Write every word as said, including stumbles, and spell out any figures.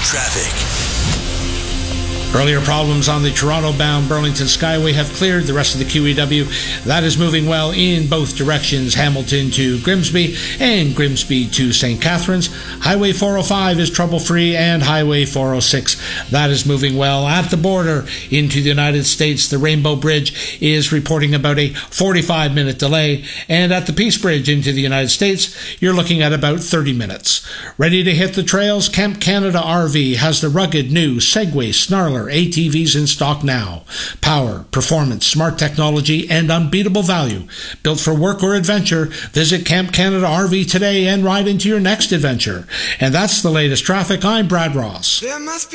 Traffic. Earlier problems on the Toronto-bound Burlington Skyway have cleared. The rest of the Q E W, that is moving well in both directions, Hamilton to Grimsby and Grimsby to Saint Catharines. Highway four oh five is trouble-free, and Highway four oh six, that is moving well. At the border into the United States, the Rainbow Bridge is reporting about a forty-five minute delay, and at the Peace Bridge into the United States, you're looking at about thirty minutes. Ready to hit the trails? Camp Canada R V has the rugged new Segway Snarler A T Vs in stock now. Power, performance, smart technology, and unbeatable value. Built for work or adventure, visit Camp Canada R V today and ride into your next adventure. And that's the latest traffic. I'm Brad Ross. There must be